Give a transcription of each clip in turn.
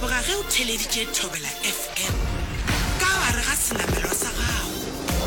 leboga ge o theleditše Thobela FM ka gare ga senamelo sa gago.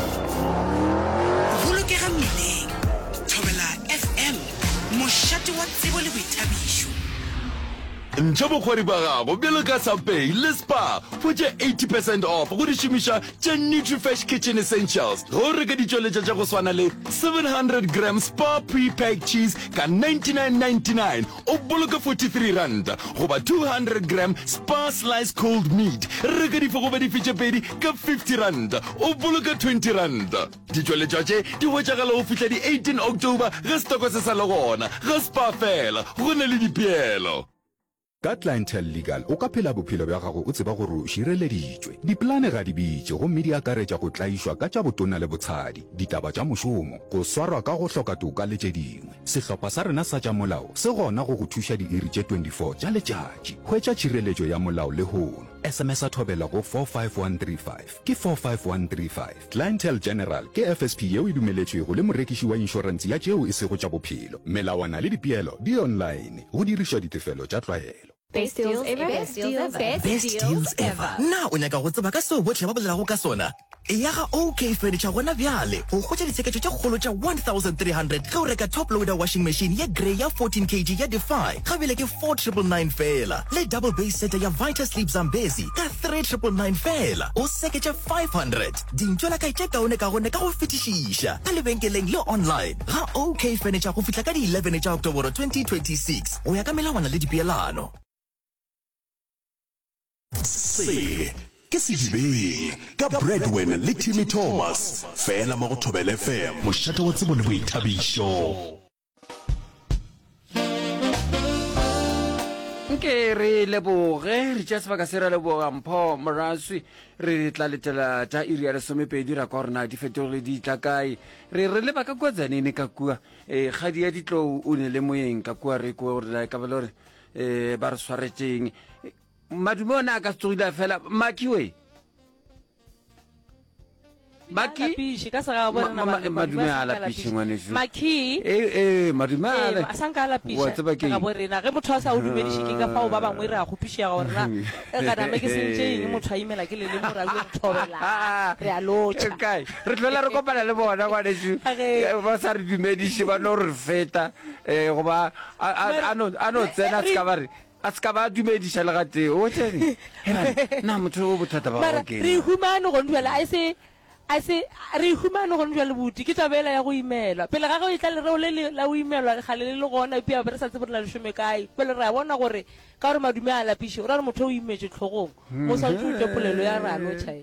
Bolokega mmileng. Thobela FM, mošate wa tsebo le boithabišo. Ntšha bokgwari ba gago bjalo ka Sapay le Spa potše 80% off go di šomiša tša NutriFresh Kitchen Essentials go reka ditšweletša tša go swana le 700 grams Spa pre-packed cheese ka 99.99 o boloka 43 rand goba 200 gram Spa sliced cold meat reka difo goba difetše pedi ka 50 rand o boloka 20 rand ditšweletša tše di hwetšagala go fihla di 18 October ge stoko se sa le gona ge Spa fela go na le dipeelo. Ka Clientele Legal o ka phela bophelo bja gago o tseba gore o šireleditšwe diplane ga di bitše gomme di akaretša go tlaišwa ka tša botona le botshadi ditaba tša mošomo go swarwa ka go hloka toka le tše dingwe sehlopha sa rena sa tša molao se gona go go thuša diiri tše 24 tša letšatši hwetša tšhireletšo ya molao le hono SMS a Thobela go 45135 ke 45135 Clientele General ke FSP yeo e dumeletšwego le morekiši wa inšorense ya tšeo e sego tša bophelo melawana le dipeelo di online go dirišwa ditefelo tša tlwaelo. Best deals ever. Best deals ever. Na o nyaka go tseba ka seo botlhe ba bolelago ka sona. Ya ga OK Furniture gona bjale go gotša ditsheketšo tše kgolo tša 1300 ge o reka top loader washing machine ya grey ya 14 kg ya Defy gabele ke 4999 fela le double base set ya Vita Sleep Zambezi ka 3999 fela o seketše 500 dintšwela ka itše kaone ka gone ka go fetišiša ka lebenkeleng le online ga OK Furniture go fihla ka di 11 tša October 2026 o ya ka melawana le dipeelano. Se ke sedibeng ka Breadwin le Timmy Thomas fela mo go Thobela FM mošate wa tsebo le boithabišo. Nke re leboge re tša sebaka se re leboga Mpho Moraswi re tla letela tša iri ya lesomepedi ra kwa gorena di fetogile di tla kae re leba ka kua tsanene ka kua kgadi ya ditlou o ne le moyeng ka kua re kua gore ka bale gore ba re swaretšeng madume ona a ka se tsogile fela makiwe Maki ka sa ga bona madume a lapiše ngwaneso Maki madume a a sanka la pisha ka borena ge motho a sa o dumediše ke ka fao ba bangwe re a gopišega gore na ka dame ke sentšeng motho a imela ke le moralo le Thobela re a lotša kae re tlola re kopana le bona ngwaneso ba sa re dumediše ba no re feta goba a no tsena se ka ba re a se ka ba dumediša le gate o tsene na motho o bothata ba mara re humane go ndwela a se re humane go ndwela buti ke tabela ya go imela pele ga go itla le re la o imelwa ga le gona pia ba re sa tsebona le shome kae pele re a bona gore ka gore madume a lapiše o ra motho o imetse tlhogong mo sa tšute polelo ya rano tšhae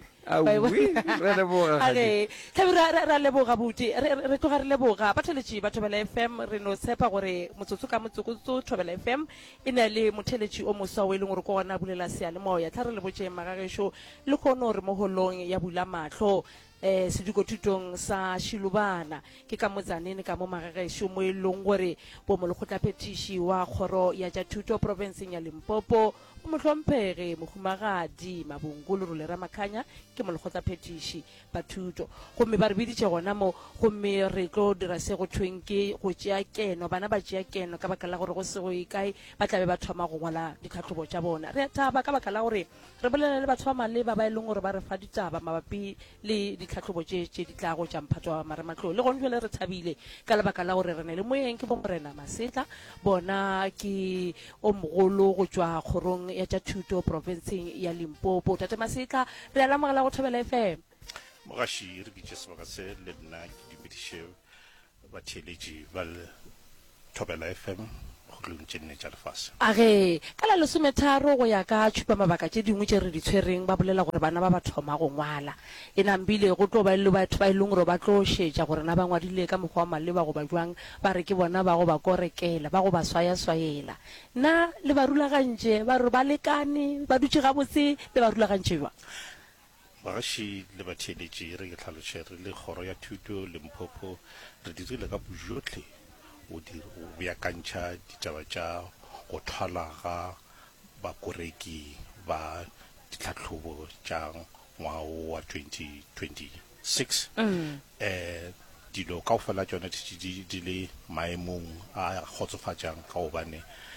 ra leboga buti re tloga re leboga batheletši ba Thobela FM re no tshepa gore motsotso ka motsotso Thobela FM e na le motheletši o moswa o e leng gore ko gona bulela sealemoya tla re le botše magagešo le kgone gore mo holong ya bula mahlo sedikotutong sa Shilubana ke ka motsanene ka mo magagešo mo e leng gore bo molekgotlaphethiši wa kgoro ya tša thuto provinceng ya Limpopo o mohlomphege mohumagadi Mabungulu Role Ramakhanya ke molekgotlaphethiši ba thuto gomme ba re biditše gona mo gomme re tlo dira se go thweng ke go tšea keno bana ba tšea keno ka baka la gore go se go ikae ba tlabe ba thoma go ngwala ditlhatlhobo tša bona re a thaba ka baka la gore re bolela le batho ba maleba ba e leng gore ba re fa ditaba mabapi le ditlhatlhobo tše di tla go tša mphato wa marematlou le gone jwale re thabile ka lebaka la gore re ne le moyeng ke bomorena Masetla bona ke o mogolo go tšwa kgorong ya tša thuto provinceng ya Limpopo tate Masetla re a lamogela go Thobela FM mogaši re bitše sebaka se le nna ke dumediše batheletši ba Thobela FM tše nne tša lefase age ka la 13 go ya ka tšhupa mabaka tše dingwe tše re di tshwereng ba bolela gore bana ba ba thoma go ngwala e nambile go tlo ba le batho ba e leng gore ba tlo šetša gore na ba ngwadile ka mokgwa wa maleba go ba jwang ba re ke bona ba go ba korekela ba go ba swaya na le ba rulagantše ba re ba lekane ba dutše gabotse le ba rulagantše jwa bagaši le batheletši re ke tlhalotše re le kgoro ya thuto Limpopo re dirile ka bojotlhe o beakantšha ditaba tša go thwala ga bakoreki ba ditlhatlhobo tša ngwao wa 2026 dilo ka go fela tšona di le maemong a kgotsofatšang ka gobane